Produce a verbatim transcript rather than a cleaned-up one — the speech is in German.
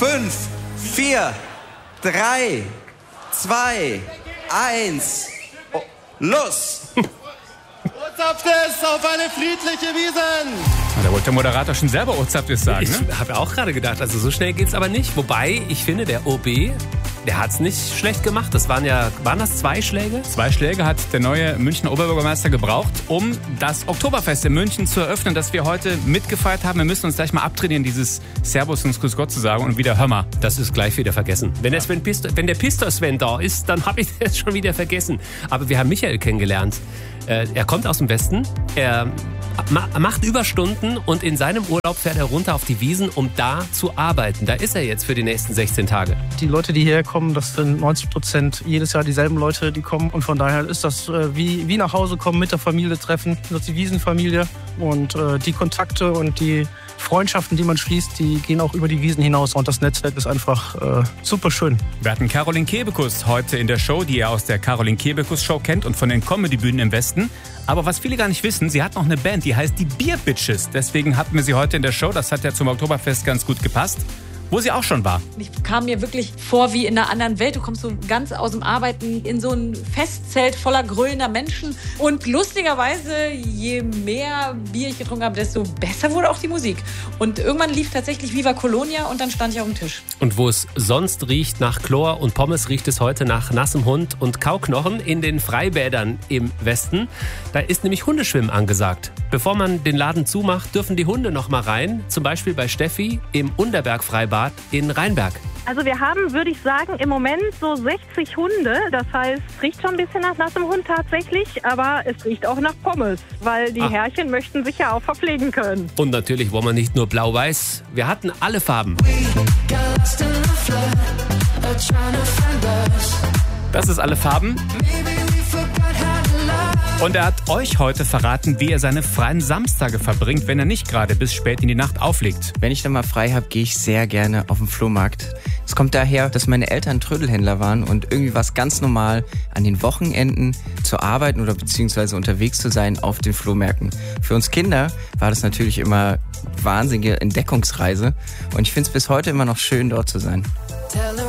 fünf, vier, drei, zwei, eins, oh, los! Ozapftes auf eine friedliche Wiesn! Da wollte der Moderator schon selber Ozapftes sagen, ne? Ich habe auch gerade gedacht, also so schnell geht's aber nicht. Wobei, ich finde, der O B, der hat's nicht schlecht gemacht. Das waren ja, waren das zwei Schläge? Zwei Schläge hat der neue Münchner Oberbürgermeister gebraucht, um das Oktoberfest in München zu eröffnen, das wir heute mitgefeiert haben. Wir müssen uns gleich mal abtrainieren, dieses Servus und Grüß Gott zu sagen und wieder hör mal. Das ist gleich wieder vergessen. Wenn, der, Sven Pisto, wenn der Pistor-Sven da ist, dann habe ich das schon wieder vergessen. Aber wir haben Michael kennengelernt. Äh, er kommt aus dem Westen, er ma- macht Überstunden und in seinem Urlaub fährt er runter auf die Wiesn, um da zu arbeiten. Da ist er jetzt für die nächsten sechzehn Tage. Die Leute, die hierher kommen, das sind neunzig Prozent jedes Jahr dieselben Leute, die kommen. Und von daher ist das äh, wie, wie nach Hause kommen, mit der Familie treffen. Das ist die Wiesenfamilie. Und äh, die Kontakte und die Freundschaften, die man schließt, die gehen auch über die Wiesn hinaus. Und das Netzwerk ist einfach äh, super schön. Wir hatten Caroline Kebekus heute in der Show, die ihr aus der Caroline Kebekus Show kennt und von den Comedy-Bühnen im Westen. Aber was viele gar nicht wissen, sie hat noch eine Band, die heißt die Beer Bitches. Deswegen hatten wir sie heute in der Show. Das hat ja zum Oktoberfest ganz gut gepasst. Wo sie auch schon war. Ich kam mir wirklich vor wie in einer anderen Welt. Du kommst so ganz aus dem Arbeiten in so ein Festzelt voller grölender Menschen. Und lustigerweise, je mehr Bier ich getrunken habe, desto besser wurde auch die Musik. Und irgendwann lief tatsächlich Viva Colonia und dann stand ich auf dem Tisch. Und wo es sonst riecht nach Chlor und Pommes, riecht es heute nach nassem Hund und Kauknochen in den Freibädern im Westen. Da ist nämlich Hundeschwimmen angesagt. Bevor man den Laden zumacht, dürfen die Hunde noch mal rein. Zum Beispiel bei Steffi im Unterberg-Freibad in Rheinberg. Also wir haben, würde ich sagen, im Moment so sechzig Hunde. Das heißt, es riecht schon ein bisschen nach nassem Hund tatsächlich, aber es riecht auch nach Pommes, weil die Ach. Herrchen möchten sich ja auch verpflegen können. Und natürlich wollen wir nicht nur blau-weiß. Wir hatten alle Farben. Das ist alle Farben. Und er hat euch heute verraten, wie er seine freien Samstage verbringt, wenn er nicht gerade bis spät in die Nacht auflegt. Wenn ich dann mal frei habe, gehe ich sehr gerne auf den Flohmarkt. Es kommt daher, dass meine Eltern Trödelhändler waren und irgendwie war es ganz normal, an den Wochenenden zu arbeiten oder beziehungsweise unterwegs zu sein auf den Flohmärkten. Für uns Kinder war das natürlich immer eine wahnsinnige Entdeckungsreise und ich finde es bis heute immer noch schön, dort zu sein.